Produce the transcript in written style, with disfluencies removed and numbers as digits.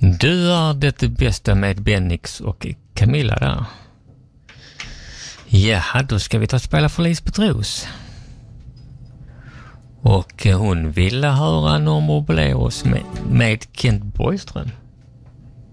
Du är det bästa med Bennix och Camilla där. Jaha, då ska vi ta och spela för Lisbeth Ros. Och hon ville höra Normer Boleros med Kent Borgström.